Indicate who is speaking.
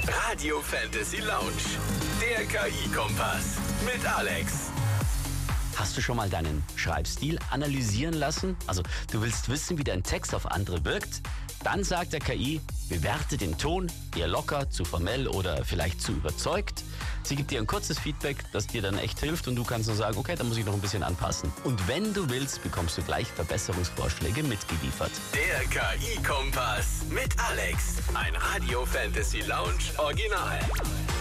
Speaker 1: Radio Fantasy Lounge. Der KI-Kompass. Mit Alex.
Speaker 2: Hast du schon mal deinen Schreibstil analysieren lassen? Also, du willst wissen, wie dein Text auf andere wirkt? Dann sagt der KI, bewerte den Ton, eher locker, zu formell oder vielleicht zu überzeugt. Sie gibt dir ein kurzes Feedback, das dir dann echt hilft und du kannst nur sagen, okay, da muss ich noch ein bisschen anpassen. Und wenn du willst, bekommst du gleich Verbesserungsvorschläge mitgeliefert.
Speaker 1: Der KI-Kompass mit Alex. Ein Radio Fantasy Lounge Original.